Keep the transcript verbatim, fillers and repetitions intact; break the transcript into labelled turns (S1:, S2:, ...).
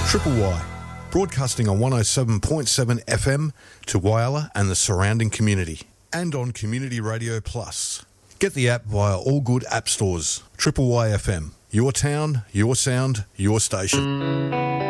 S1: Triple Y, broadcasting on one oh seven point seven F M to Whyalla and the surrounding community, and on Community Radio Plus. Get the app via all good app stores. Triple Y F M, your town, your sound, your station.